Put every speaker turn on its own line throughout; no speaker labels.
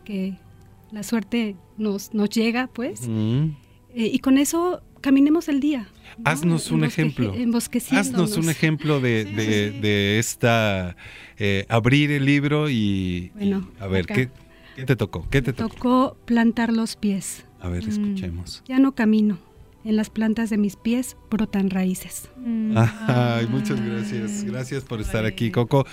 que la suerte nos llega, pues. Y con eso caminemos el día, ¿no?
Haznos un ejemplo. Haznos un ejemplo de esta abrir el libro y a ver, ¿qué te tocó? ¿Qué te
tocó? Plantar los pies.
A ver, escuchemos.
Ya no camino. En las plantas de mis pies brotan raíces.
Ay, muchas gracias. Gracias por estar aquí, Coco.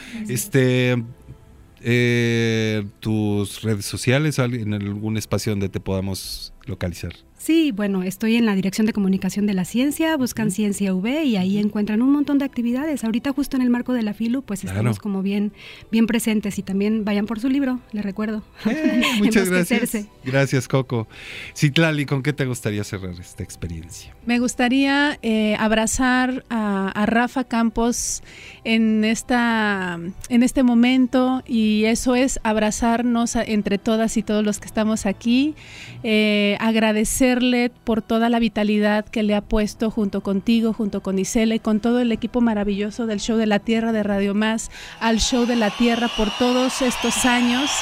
Tus redes sociales, en algún espacio donde te podamos localizar.
Sí, bueno, estoy en la Dirección de Comunicación de la Ciencia, buscan Ciencia V y ahí encuentran un montón de actividades. Ahorita justo en el marco de la FILU, pues estamos como bien presentes y también vayan por su libro, les recuerdo.
Muchas gracias. Gracias, Coco. Citlali, ¿con qué te gustaría cerrar esta experiencia?
Me gustaría abrazar a Rafa Campos en este momento, y eso es abrazarnos entre todas y todos los que estamos aquí, agradecerle por toda la vitalidad que le ha puesto junto contigo, junto con Isela y con todo el equipo maravilloso del Show de la Tierra de Radio Más, al Show de la Tierra por todos estos años,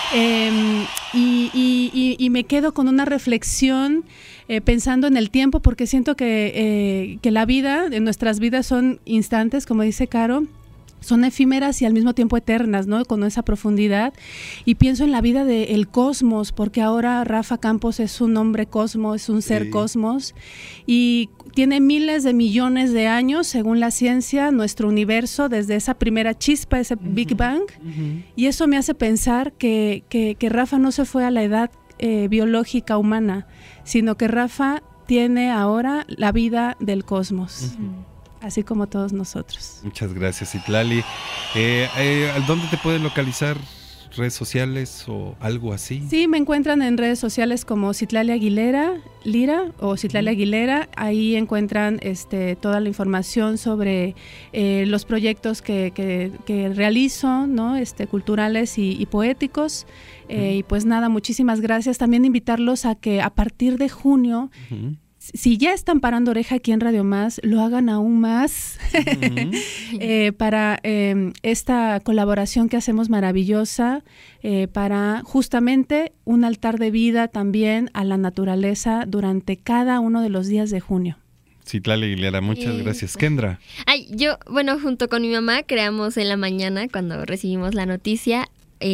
y me quedo con una reflexión pensando en el tiempo, porque siento que la vida, en nuestras vidas son instantes, como dice Caro, son efímeras y al mismo tiempo eternas, ¿no? Con esa profundidad. Y pienso en la vida del cosmos, porque ahora Rafa Campos es un hombre cosmos, es un ser cosmos, y tiene miles de millones de años, según la ciencia, nuestro universo, desde esa primera chispa, ese Big Bang. Y eso me hace pensar que Rafa no se fue a la edad biológica humana, sino que Rafa tiene ahora la vida del cosmos. Así como todos nosotros.
Muchas gracias, Citlali. ¿Dónde te pueden localizar? ¿Redes sociales o algo así?
Sí, me encuentran en redes sociales como Citlali Aguilera, Lira o Citlali Aguilera. Ahí encuentran toda la información sobre los proyectos que realizo, ¿no? Culturales y poéticos. Y pues nada, muchísimas gracias. También invitarlos a que a partir de junio, si ya están parando oreja aquí en Radio Más, lo hagan aún más para esta colaboración que hacemos maravillosa, para justamente un altar de vida también a la naturaleza durante cada uno de los días de junio.
Citlali Aguilera, muchas gracias. Kendra.
Yo, junto con mi mamá creamos en la mañana, cuando recibimos la noticia,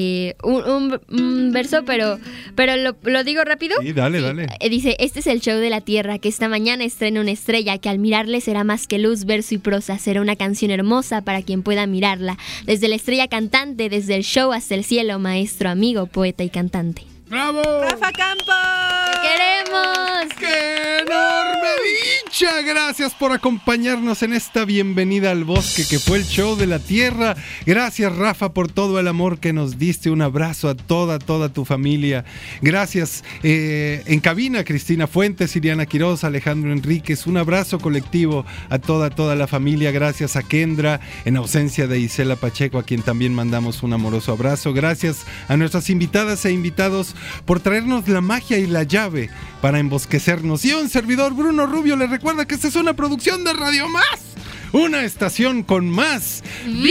un verso, pero lo digo rápido.
Sí, dale.
Dice: este es el show de la tierra, que esta mañana estrena una estrella, que al mirarle será más que luz, verso y prosa, será una canción hermosa para quien pueda mirarla, desde la estrella cantante, desde el show hasta el cielo, maestro, amigo, poeta y cantante.
¡Bravo!
¡Rafa Campos!
¡Te queremos!
¡Qué enorme dicha! Gracias por acompañarnos en esta bienvenida al bosque que fue el Show de la Tierra. Gracias, Rafa, por todo el amor que nos diste. Un abrazo a toda tu familia. Gracias en cabina, Cristina Fuentes, Iriana Quiroz, Alejandro Enríquez. Un abrazo colectivo a toda la familia. Gracias a Kendra, en ausencia de Isela Pacheco, a quien también mandamos un amoroso abrazo. Gracias a nuestras invitadas e invitados por traernos la magia y la llave para embosquecernos. Y un servidor, Bruno Rubio, le recuerda que esta es una producción de Radio Más, una estación con más